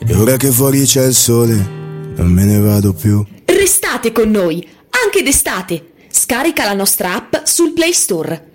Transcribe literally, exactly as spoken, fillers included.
E ora che fuori c'è il sole, non me ne vado più. Restate con noi, anche d'estate. Scarica la nostra app sul Play Store.